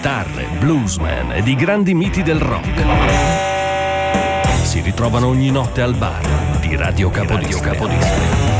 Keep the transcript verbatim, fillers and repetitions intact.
chitarre, bluesman ed i grandi miti del rock si ritrovano ogni notte al bar di Radio Capodistria.